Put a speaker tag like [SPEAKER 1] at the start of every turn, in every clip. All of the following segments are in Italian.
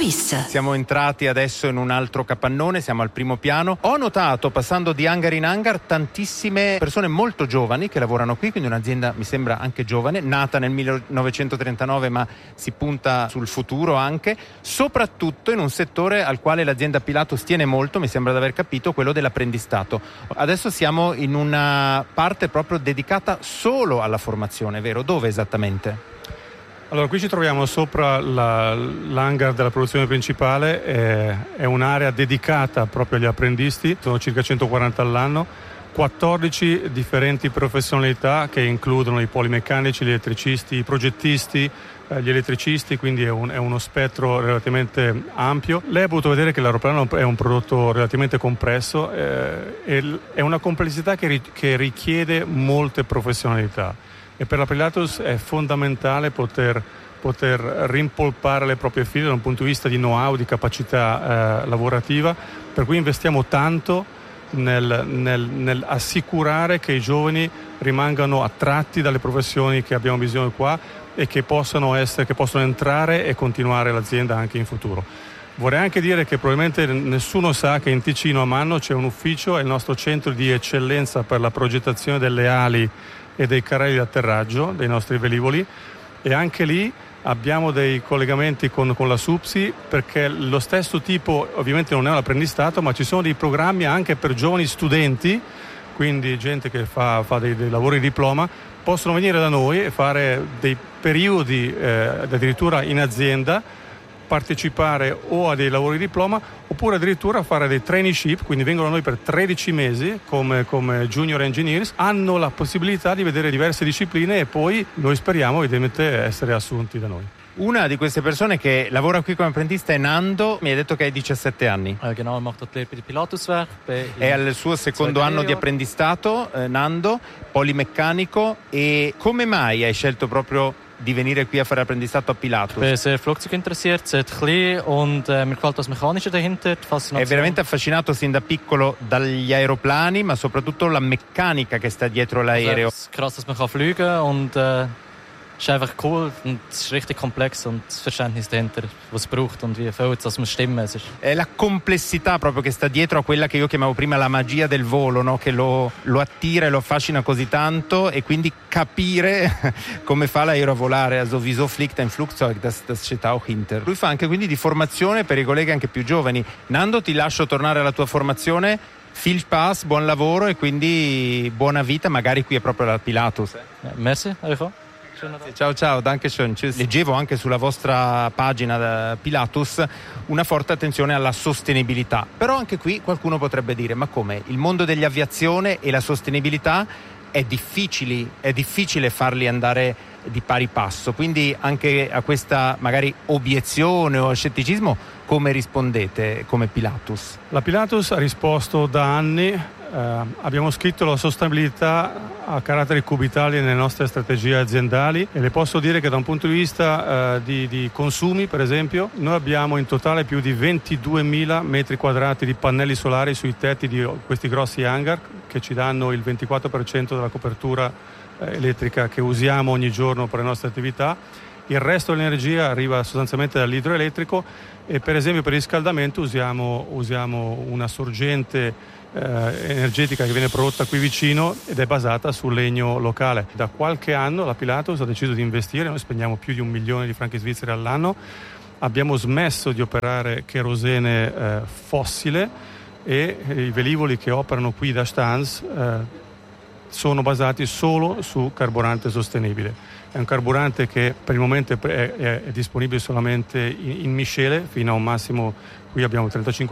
[SPEAKER 1] Suisse.
[SPEAKER 2] Siamo entrati adesso in un altro capannone, siamo al primo piano. Ho notato, passando di hangar in hangar, tantissime persone molto giovani che lavorano qui, quindi un'azienda mi sembra anche giovane, nata nel 1939 ma si punta sul futuro anche, soprattutto in un settore al quale l'azienda Pilatus tiene molto, mi sembra di aver capito, quello dell'apprendistato. Adesso siamo in una parte proprio dedicata solo alla formazione, vero? Dove esattamente?
[SPEAKER 3] Allora, qui ci troviamo sopra l'hangar della produzione principale, è un'area dedicata proprio agli apprendisti, sono circa 140 all'anno, 14 differenti professionalità che includono i polimeccanici, gli elettricisti, i progettisti, gli elettricisti, quindi è uno spettro relativamente ampio. Lei ha potuto vedere che l'aeroplano è un prodotto relativamente complesso, è una complessità che richiede molte professionalità. E per la Pilatus è fondamentale poter rimpolpare le proprie file da un punto di vista di know-how, di capacità lavorativa, per cui investiamo tanto nel assicurare che i giovani rimangano attratti dalle professioni che abbiamo bisogno qua e che possono entrare e continuare l'azienda anche in futuro. Vorrei anche dire che probabilmente nessuno sa che in Ticino a Manno c'è un ufficio, è il nostro centro di eccellenza per la progettazione delle ali e dei carrelli di atterraggio dei nostri velivoli, e anche lì abbiamo dei collegamenti con la SUPSI, perché lo stesso tipo, ovviamente non è un apprendistato, ma ci sono dei programmi anche per giovani studenti, quindi gente che fa dei lavori di diploma, possono venire da noi e fare dei periodi addirittura in azienda, partecipare o a dei lavori di diploma oppure addirittura fare dei traineeship, quindi vengono da noi per 13 mesi come junior engineers, hanno la possibilità di vedere diverse discipline e poi noi speriamo evidentemente essere assunti da noi.
[SPEAKER 2] Una di queste persone che lavora qui come apprendista è Nando, mi hai detto che hai 17 anni.
[SPEAKER 4] Genau, macht dort Lehre bei der Pilatuswerk.
[SPEAKER 2] È al suo secondo anno di apprendistato, Nando, polimeccanico, e come mai hai scelto proprio di venire qui a fare apprendistato a Pilatus?
[SPEAKER 4] Ich bin sehr flugzeuginteressiert, seit klein, und mir gefällt das Mechanische dahinter, die Faszination.
[SPEAKER 2] È veramente affascinato sin da piccolo dagli aeroplani, ma soprattutto la meccanica che sta dietro l'aereo.
[SPEAKER 4] Es ist krass, dass man fliegen kann, und es ist einfach cool und es ist richtig komplex, und das Verständnis dahinter, was es braucht und wie viel das muss stimmen.
[SPEAKER 2] È la complessità proprio che sta dietro a quella che io chiamavo prima la magia del volo, no? Che lo attira e lo affascina così tanto, e quindi capire come fa l'aereo a volare. Also wieso fliegt ein Flugzeug, das steht auch hinter. Lui fa anche quindi di formazione per i colleghi anche più giovani. Nando, ti lascio tornare alla tua formazione. Viel Spaß, buon lavoro e quindi buona vita, magari qui è proprio la Pilatus.
[SPEAKER 4] Merci, einfach.
[SPEAKER 2] Ciao, danke schön. Leggevo anche sulla vostra pagina Pilatus una forte attenzione alla sostenibilità, però anche qui qualcuno potrebbe dire: ma come? Il mondo dell'aviazione e la sostenibilità è difficile farli andare di pari passo, quindi anche a questa magari obiezione o scetticismo come rispondete come Pilatus?
[SPEAKER 3] La Pilatus ha risposto da anni. Abbiamo scritto la sostenibilità a caratteri cubitali nelle nostre strategie aziendali, e le posso dire che da un punto di vista di consumi, per esempio, noi abbiamo in totale più di 22.000 metri quadrati di pannelli solari sui tetti di questi grossi hangar, che ci danno il 24% della copertura elettrica che usiamo ogni giorno per le nostre attività. Il resto dell'energia arriva sostanzialmente dall'idroelettrico, e per esempio per il riscaldamento usiamo una sorgente energetica che viene prodotta qui vicino ed è basata sul legno locale. Da qualche anno la Pilatus ha deciso di investire, noi spendiamo più di 1 milione di franchi svizzeri all'anno, abbiamo smesso di operare kerosene fossile, e i velivoli che operano qui da Stans sono basati solo su carburante sostenibile. È un carburante che per il momento è disponibile solamente in miscele, fino a un massimo, qui abbiamo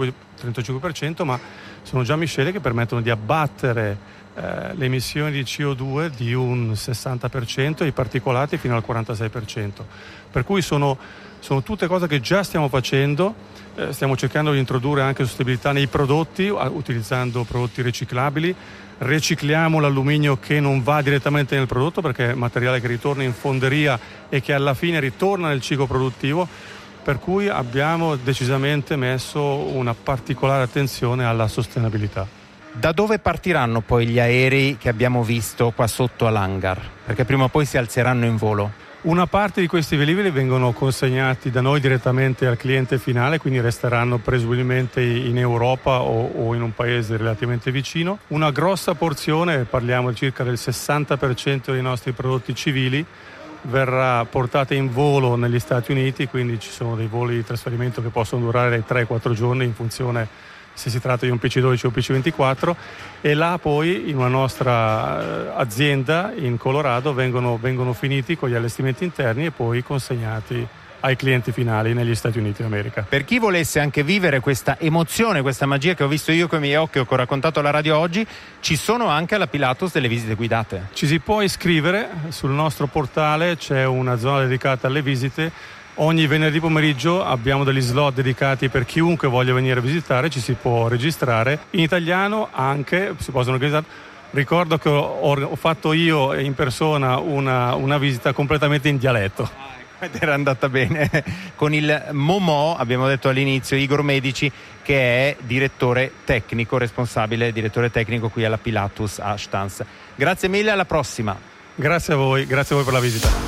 [SPEAKER 3] 35%, ma sono già miscele che permettono di abbattere le emissioni di CO2 di un 60% e i particolati fino al 46%. Per cui sono tutte cose che già stiamo facendo. Stiamo cercando di introdurre anche sostenibilità nei prodotti, utilizzando prodotti riciclabili. Ricicliamo l'alluminio che non va direttamente nel prodotto, perché è materiale che ritorna in fonderia e che alla fine ritorna nel ciclo produttivo, per cui abbiamo decisamente messo una particolare attenzione alla sostenibilità.
[SPEAKER 2] Da dove partiranno poi gli aerei che abbiamo visto qua sotto all'hangar? Perché prima o poi si alzeranno in volo.
[SPEAKER 3] Una parte di questi velivoli vengono consegnati da noi direttamente al cliente finale, quindi resteranno presumibilmente in Europa o in un paese relativamente vicino. Una grossa porzione, parliamo circa del 60% dei nostri prodotti civili, verrà portata in volo negli Stati Uniti, quindi ci sono dei voli di trasferimento che possono durare 3-4 giorni in funzione se si tratta di un PC-12 o PC-24, e là poi in una nostra azienda in Colorado vengono finiti con gli allestimenti interni e poi consegnati ai clienti finali negli Stati Uniti d'America.
[SPEAKER 2] Per chi volesse anche vivere questa emozione, questa magia che ho visto io con i miei occhi o che ho raccontato alla radio oggi, ci sono anche alla Pilatus delle visite guidate.
[SPEAKER 3] Ci si può iscrivere, sul nostro portale c'è una zona dedicata alle visite. Ogni venerdì pomeriggio abbiamo degli slot dedicati per chiunque voglia venire a visitare, ci si può registrare. In italiano anche, si possono registrare. Ricordo che ho fatto io in persona una visita completamente in dialetto.
[SPEAKER 2] Ed era andata bene. Con il Momò, abbiamo detto all'inizio, Igor Medici, che è direttore tecnico qui alla Pilatus a Stans. Grazie mille, alla prossima.
[SPEAKER 3] Grazie a voi per la visita.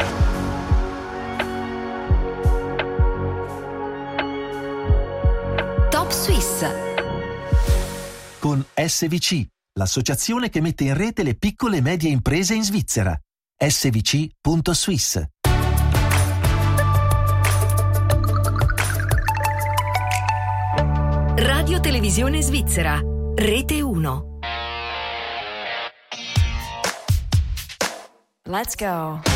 [SPEAKER 1] Con SVC, l'associazione che mette in rete le piccole e medie imprese in Svizzera. svc.swiss.
[SPEAKER 5] Radio Televisione Svizzera, Rete 1.
[SPEAKER 6] Let's go.